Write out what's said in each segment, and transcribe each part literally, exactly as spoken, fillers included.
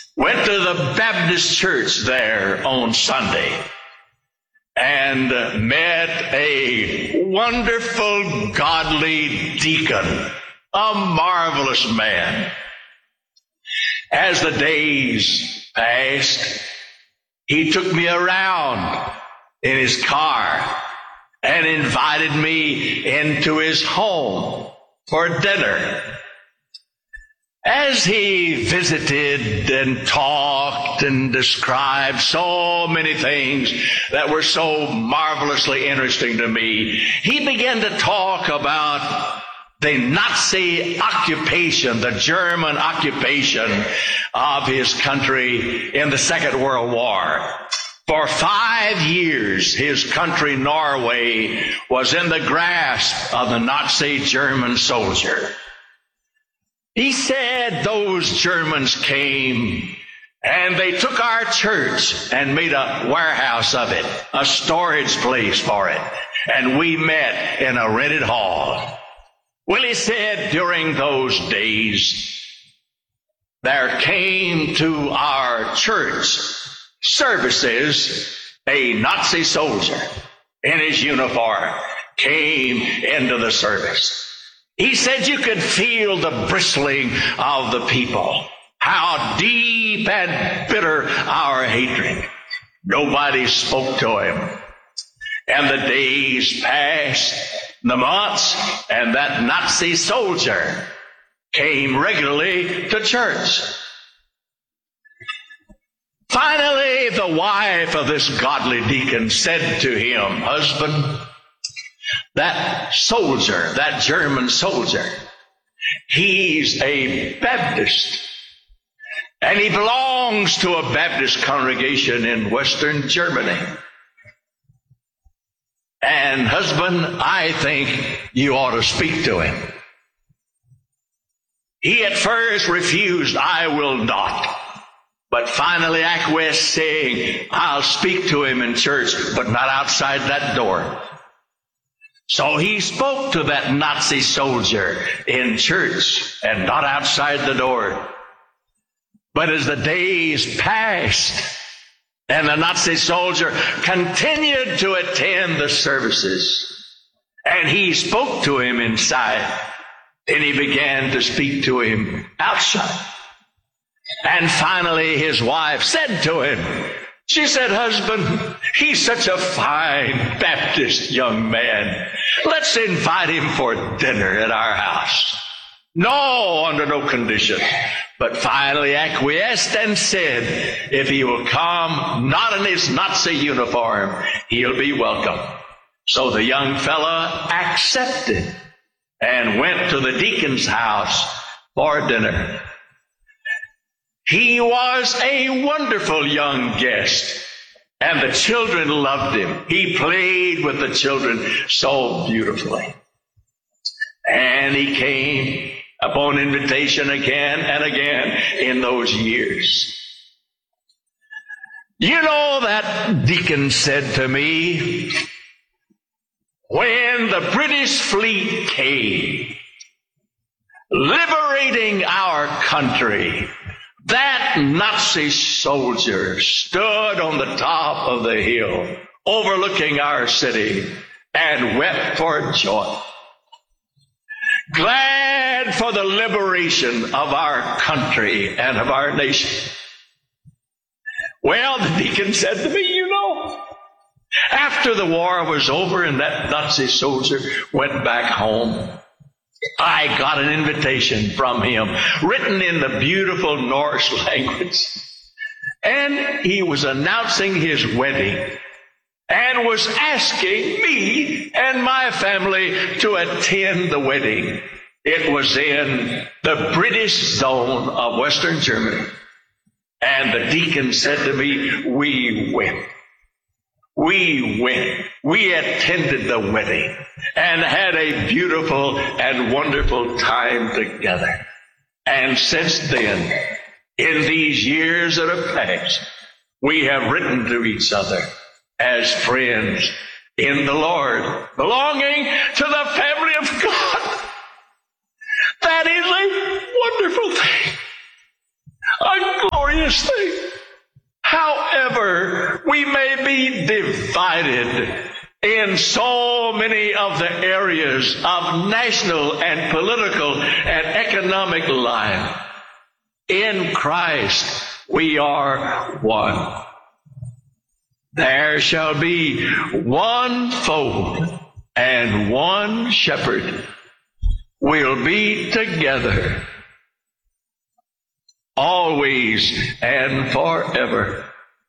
Went to the Baptist church there on Sunday and met a wonderful, godly deacon, a marvelous man. As the days passed, he took me around in his car and invited me into his home for dinner. As he visited and talked and described so many things that were so marvelously interesting to me, he began to talk about the Nazi occupation, the German occupation of his country in the Second World War. For five years, his country, Norway, was in the grasp of the Nazi German soldier. He said those Germans came and they took our church and made a warehouse of it, a storage place for it, and we met in a rented hall. Well, he said during those days there came to our church services a Nazi soldier in his uniform came into the service. He said you could feel the bristling of the people, how deep and bitter our hatred. Nobody spoke to him. And the days passed, the months, and that Nazi soldier came regularly to church. Finally, the wife of this godly deacon said to him, "Husband, that soldier, that German soldier, he's a Baptist, and he belongs to a Baptist congregation in Western Germany. And husband, I think you ought to speak to him." He at first refused, "I will not," but finally acquiesced, saying, "I'll speak to him in church, but not outside that door." So he spoke to that Nazi soldier in church and not outside the door. But as the days passed and the Nazi soldier continued to attend the services, and he spoke to him inside, and he began to speak to him outside. And finally his wife said to him, she said, "Husband, he's such a fine Baptist young man. Let's invite him for dinner at our house." No, under no condition. But finally acquiesced and said, if he will come, not in his Nazi uniform, he'll be welcome. So the young fella accepted and went to the deacon's house for dinner. He was a wonderful young guest, and the children loved him. He played with the children so beautifully. And he came upon invitation again and again in those years. You know, that deacon said to me, when the British fleet came, liberating our country, that Nazi soldier stood on the top of the hill overlooking our city and wept for joy, glad for the liberation of our country and of our nation. Well, the deacon said to me, you know, after the war was over and that Nazi soldier went back home, I got an invitation from him, written in the beautiful Norse language. And he was announcing his wedding and was asking me and my family to attend the wedding. It was in the British zone of Western Germany. And the deacon said to me, we went. We went. We attended the wedding and had a beautiful and wonderful time together. And since then, in these years that have passed, we have written to each other as friends in the Lord, belonging to the family of God. That is a wonderful thing, a glorious glorious thing. However, we may be divided in so many of the areas of national and political and economic life. In Christ, we are one. There shall be one fold and one shepherd. We'll be together always and forever.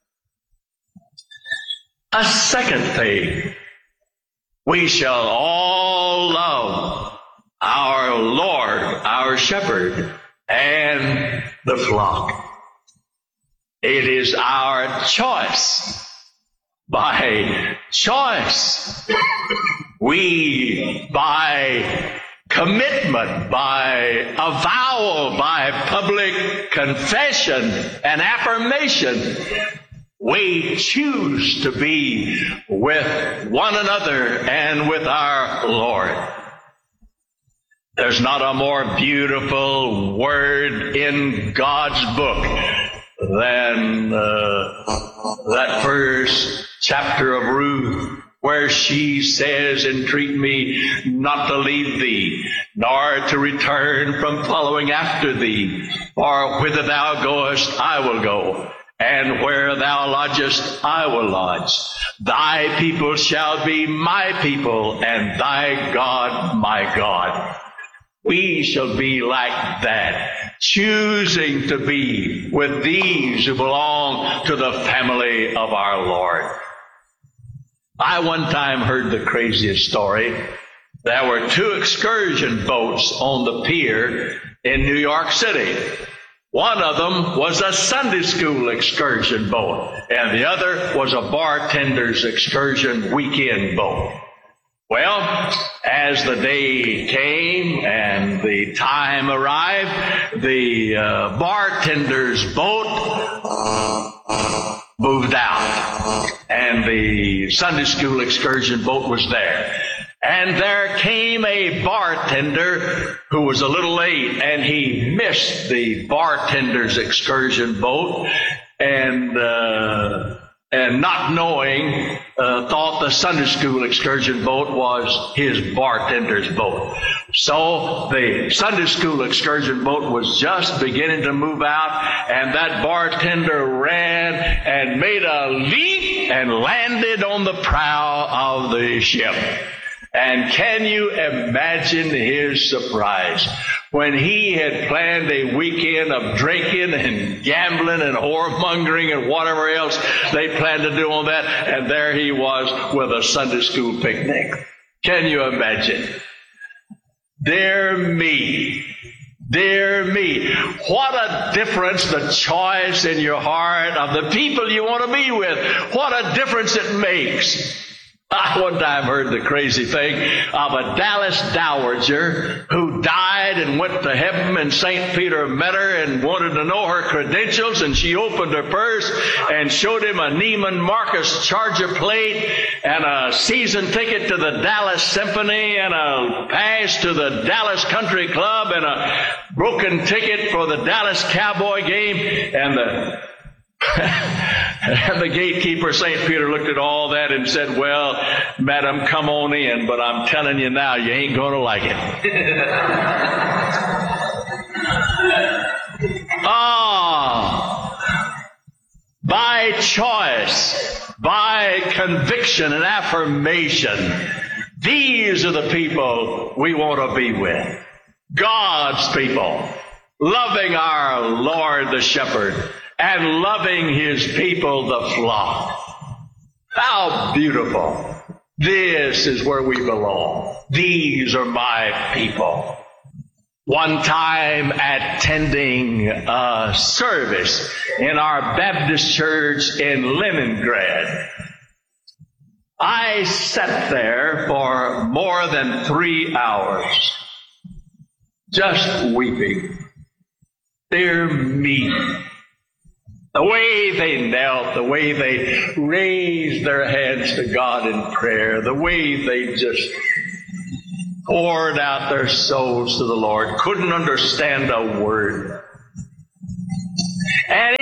A second thing, we shall all love our Lord, our shepherd, and the flock. It is our choice. By choice, we, by commitment, by avowal, by public confession and affirmation, we choose to be with one another and with our Lord. There's not a more beautiful word in God's book than uh, that first chapter of Ruth, where she says, entreat me not to leave thee, nor to return from following after thee. For whither thou goest, I will go, and where thou lodgest, I will lodge. Thy people shall be my people, and thy God my God. We shall be like that, choosing to be with these who belong to the family of our Lord. I one time heard the craziest story. There were two excursion boats on the pier in New York City. One of them was a Sunday school excursion boat, and the other was a bartender's excursion weekend boat. Well, as the day came and the time arrived, the uh, bartender's boat moved out, and the Sunday school excursion boat was there. And there came a bartender who was a little late, and he missed the bartender's excursion boat, and uh, and not knowing, uh, thought the Sunday school excursion boat was his bartender's boat. So the Sunday school excursion boat was just beginning to move out, and that bartender ran and made a leap and landed on the prow of the ship. And can you imagine his surprise when he had planned a weekend of drinking and gambling and whoremongering and whatever else they planned to do on that, and there he was with a Sunday school picnic. Can you imagine? Dear me, dear me, what a difference the choice in your heart of the people you want to be with, what a difference it makes. I one time heard the crazy thing of a Dallas dowager who died and went to heaven, and Saint Peter met her and wanted to know her credentials, and she opened her purse and showed him a Neiman Marcus charger plate and a season ticket to the Dallas Symphony and a pass to the Dallas Country Club and a broken ticket for the Dallas Cowboy game. And the And the gatekeeper, Saint Peter, looked at all that and said, well, madam, come on in, but I'm telling you now, you ain't going to like it. Ah, by choice, by conviction and affirmation, these are the people we want to be with. God's people, loving our Lord the Shepherd, and loving His people, the flock. How beautiful. This is where we belong. These are my people. One time attending a service in our Baptist church in Leningrad, I sat there for more than three hours, just weeping. Dear me. The way they knelt, the way they raised their hands to God in prayer, the way they just poured out their souls to the Lord, couldn't understand a word. And in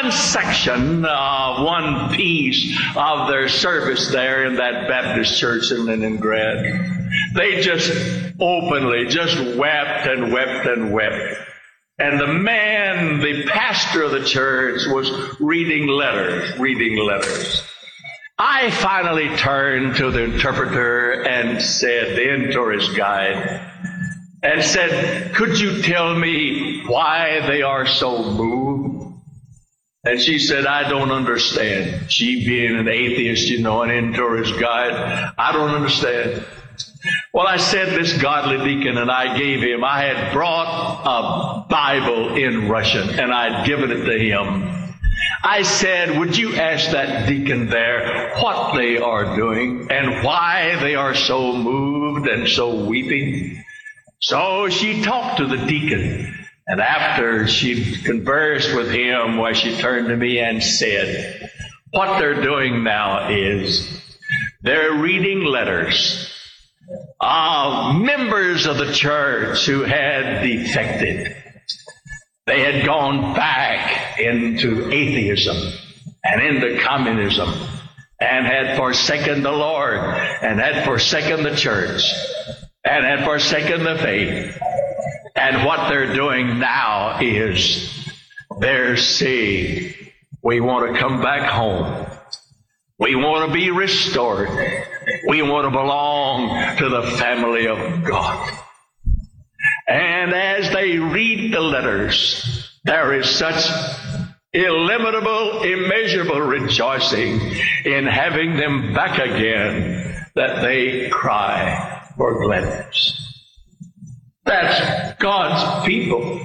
one section, uh, one piece of their service there in that Baptist church in Leningrad. They just openly just wept and wept and wept. And the man, the pastor of the church, was reading letters, reading letters. I finally turned to the interpreter and said, the in-tourist guide, and said, could you tell me why they are so moved? And she said, I don't understand. She being an atheist, you know, an in-tourist guide, I don't understand. Well, I said, this godly deacon, and I gave him, I had brought a Bible in Russian, and I'd given it to him. I said, would you ask that deacon there what they are doing and why they are so moved and so weeping? So she talked to the deacon, and after she conversed with him, well, she turned to me and said, what they're doing now is they're reading letters of members of the church who had defected. They had gone back into atheism and into communism and had forsaken the Lord and had forsaken the church and had forsaken the faith. And what they're doing now is they're saying, we want to come back home. We want to be restored. We want to belong to the family of God. And as they read the letters, there is such illimitable, immeasurable rejoicing in having them back again that they cry for gladness. That's God's people.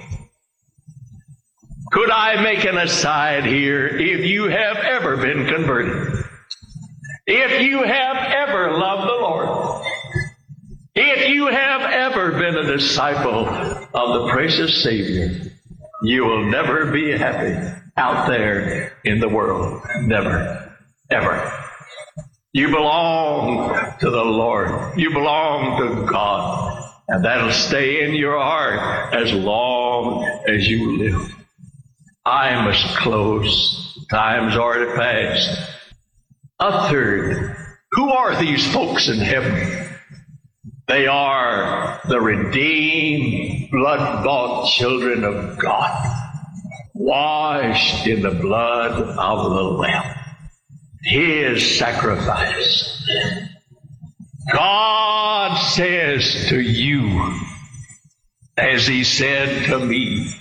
Could I make an aside here? If you have ever been converted, if you have ever loved the Lord, if you have ever been a disciple of the precious Savior, you will never be happy out there in the world. Never, ever. You belong to the Lord. You belong to God. And that'll stay in your heart as long as you live. I must close. Time's already passed. A third. Who are these folks in heaven? They are the redeemed, blood-bought children of God, washed in the blood of the Lamb, His sacrifice. God says to you, as He said to me,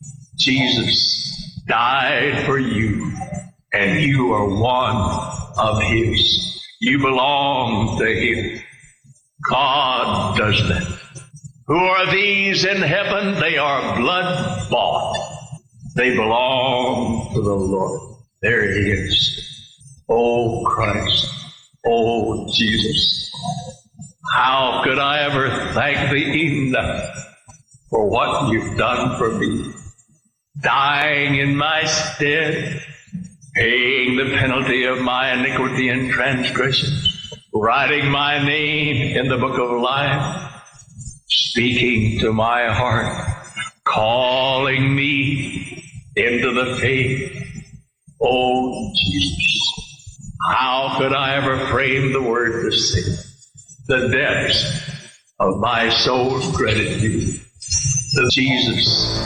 Jesus died for you, and you are one of His. You belong to Him. God does that. Who are these in heaven? They are blood bought. They belong to the Lord. There He is. Oh Christ. Oh Jesus. How could I ever thank Thee enough for what You've done for me? Dying in my stead, paying the penalty of my iniquity and transgressions, writing my name in the book of life, speaking to my heart, calling me into the faith. Oh, Jesus, how could I ever frame the word to say the depths of my soul's gratitude to Jesus?